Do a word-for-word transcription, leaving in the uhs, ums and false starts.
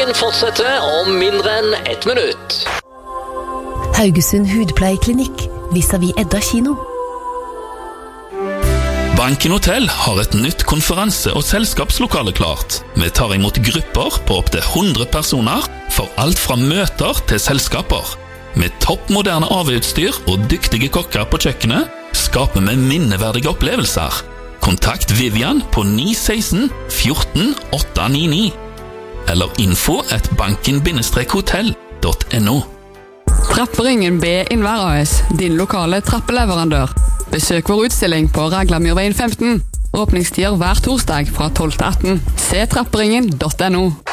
Sendingen fortsetter om mindre enn ett minutt. Haugesund Hudpleieklinikk, vis-à-vis Edda kino. Banken Hotel har et nytt konferanse- og selskapslokale klart. Vi tar imot grupper på opp til hundre personer, for alt fra møter til selskaper. Med toppmoderne A V-utstyr og dyktige kokker på kjøkkenet, skaper vi minneverdige opplevelser. Kontakt Vivian på ni ett seks ett fire åtte ni ni eller info at banken hotell punktum no. Trapperingen B Innvær A S, din lokale trappeleverandør. Besøk vår utstilling på Raglamyrveien femten. Åpningstider hver torsdag fra tolv til atten. Se trapperingen punktum no.